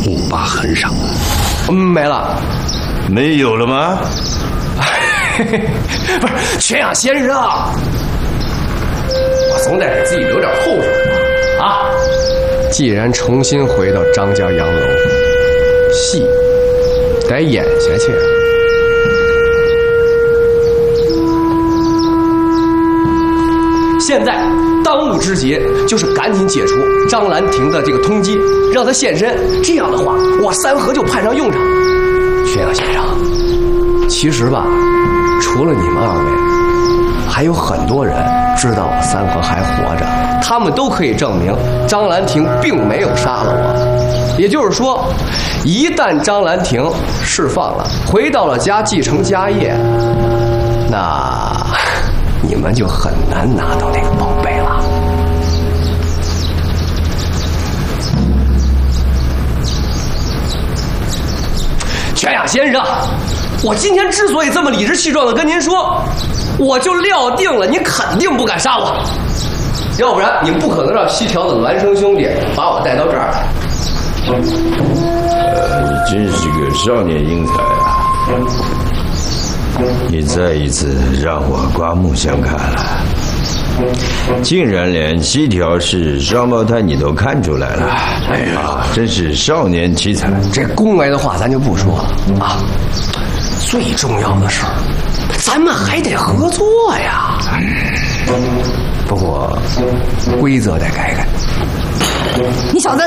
木疤痕上。 没了。 没有了吗？ 不是，全养先生，我总得给自己留点后手吧？啊！既然重新回到张家洋楼，戏得演下去。现在当务之急就是赶紧解除张兰亭的这个通缉，让他现身。这样的话，我三合就派上用场。全养先生，其实吧，除了你们二位，还有很多人知道三合还活着，他们都可以证明张兰亭并没有杀了我。也就是说，一旦张兰亭释放了，回到了家继承家业，那你们就很难拿到那个宝贝了。全养先生，我今天之所以这么理直气壮地跟您说，我就料定了您肯定不敢杀我，要不然你不可能让西条的孪生兄弟把我带到这儿来。 你真是个少年英才啊！你再一次让我刮目相看了，竟然连西条是双胞胎你都看出来了。哎呀，真是少年奇才。 这恭维的话咱就不说了啊，最重要的是咱们还得合作呀。不过规则得改改。 你小子，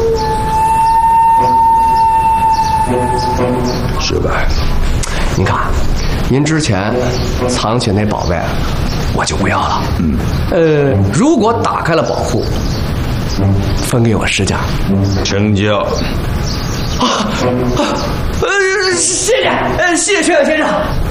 是吧？ 您看，您之前藏起那宝贝，我就不要了。如果打开了宝库，分给我10件。 成交。 谢谢，谢谢全养先生。